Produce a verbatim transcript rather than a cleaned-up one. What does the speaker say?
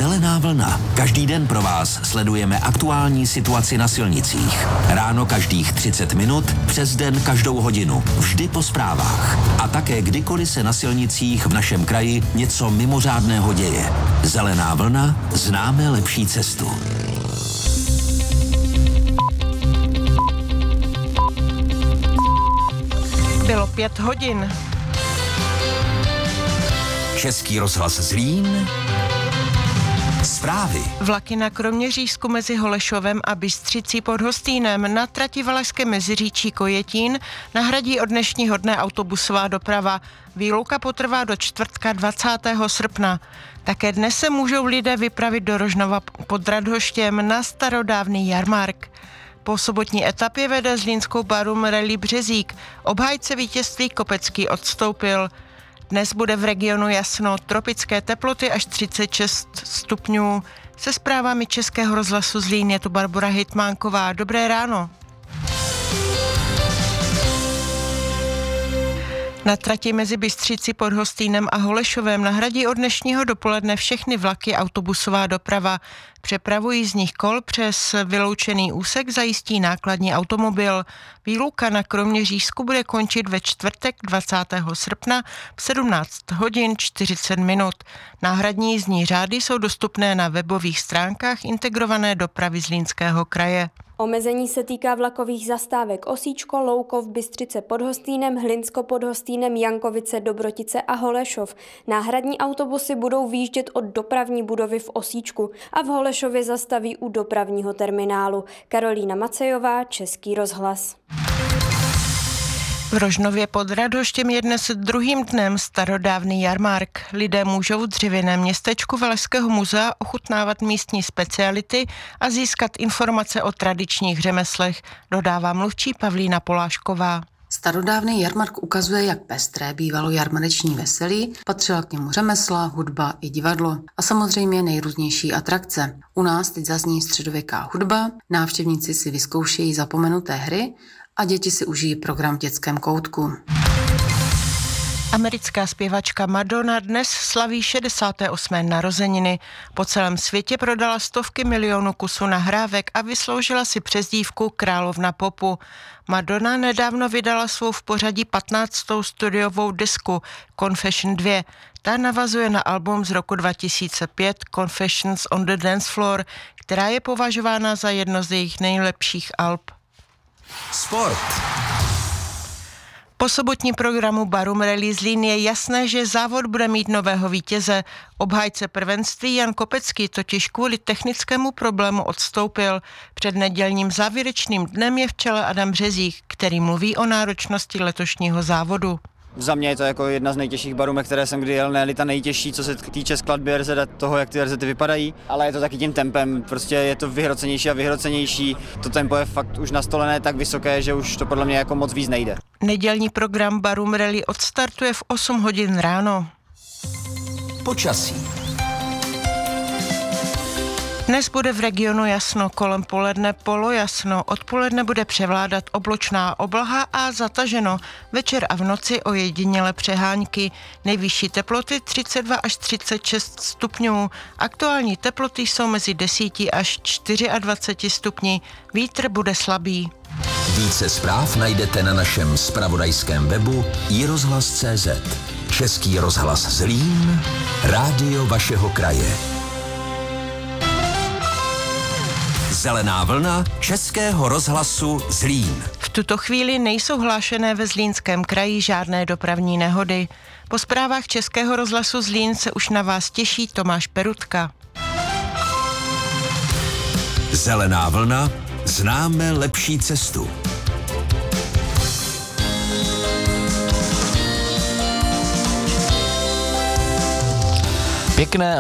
Zelená vlna. Každý den pro vás sledujeme aktuální situaci na silnicích. Ráno každých třicet minut, přes den každou hodinu. Vždy po zprávách. A také kdykoliv se na silnicích v našem kraji něco mimořádného děje. Zelená vlna. Známe lepší cestu. Bylo pět hodin. Český rozhlas Zlín. Zprávy. Vlaky na Kroměřížsku mezi Holešovem a Bystřicí pod Hostýnem na trati Valašské Meziříčí Kojetín nahradí od dnešního dne autobusová doprava. Výluka potrvá do čtvrtka dvacátého srpna. Také dnes se můžou lidé vypravit do Rožnova pod Radhoštěm na starodávný jarmark. Po sobotní etapě vede zlínskou Barum Rally Březík. Obhájce vítězství Kopecký odstoupil. Dnes bude v regionu jasno, tropické teploty až třicet šest stupňů. Se zprávami Českého rozhlasu Zlín je tu Barbora Hitmánková. Dobré ráno. Na trati mezi Bystřicí pod Hostýnem a Holešovem nahradí od dnešního dopoledne všechny vlaky autobusová doprava. Přepravu jízdních kol přes vyloučený úsek zajistí nákladní automobil. Výluka na Kroměřížsku bude končit ve čtvrtek dvacátého srpna v sedmnáct hodin čtyřicet minut. Náhradní jízdní řády jsou dostupné na webových stránkách integrované dopravy Zlínského kraje. Omezení se týká vlakových zastávek Osíčko, Loukov, Bystřice pod Hostýnem, Hlinsko pod Hostýnem, Jankovice, Dobrotice a Holešov. Náhradní autobusy budou výjíždět od dopravní budovy v Osíčku a v Holešově zastaví u dopravního terminálu. Karolína Macejová, Český rozhlas. V Rožnově pod Radhoštěm je dnes druhým dnem starodávný jarmark. Lidé můžou v dřevěném městečku Valašského muzea ochutnávat místní speciality a získat informace o tradičních řemeslech, dodává mluvčí Pavlína Polášková. Starodávný jarmark ukazuje, jak pestré bývalo jarmarční veselí, patřila k němu řemesla, hudba i divadlo a samozřejmě nejrůznější atrakce. U nás teď zazní středověká hudba, návštěvníci si vyzkoušejí zapomenuté hry a děti si užijí program v dětském koutku. Americká zpěvačka Madonna dnes slaví šedesáté osmé narozeniny. Po celém světě prodala stovky milionů kusů nahrávek a vysloužila si přezdívku Královna popu. Madonna nedávno vydala svou v pořadí patnáctou studiovou desku Confession dva. Ta navazuje na album z roku dva tisíce pět Confessions on the Dance Floor, která je považována za jedno z jejich nejlepších alb. Sport. Po sobotním programu Barum Rally Zlín je jasné, že závod bude mít nového vítěze. Obhájce prvenství Jan Kopecký totiž kvůli technickému problému odstoupil. Před nedělním závěrečným dnem je v čele Adam Březík, který mluví o náročnosti letošního závodu. Za mě je to jako jedna z nejtěžších barumek, které jsem kdy jel, ne ta nejtěžší, co se týče skladby R Z a toho, jak ty R Z vypadají, ale je to taky tím tempem, prostě je to vyhrocenější a vyhrocenější. To tempo je fakt už nastolené tak vysoké, že už to podle mě jako moc víc nejde. Nedělní program Barum Rally odstartuje v osm hodin ráno. Počasí. Dnes bude v regionu jasno, kolem poledne polojasno, odpoledne bude převládat obločná obloha a zataženo. Večer a v noci ojediněle přehánky. Nejvyšší teploty třicet dva až třicet šest stupňů. Aktuální teploty jsou mezi deseti až dvaceti čtyřmi stupni. Vítr bude slabý. Více zpráv najdete na našem zpravodajském webu i rozhlas tečka cé zet. Český rozhlas Zlín, rádio vašeho kraje. Zelená vlna Českého rozhlasu Zlín. V tuto chvíli nejsou hlášené ve Zlínském kraji žádné dopravní nehody. Po zprávách Českého rozhlasu Zlín se už na vás těší Tomáš Perutka. Zelená vlna. Známe lepší cestu. Pěkné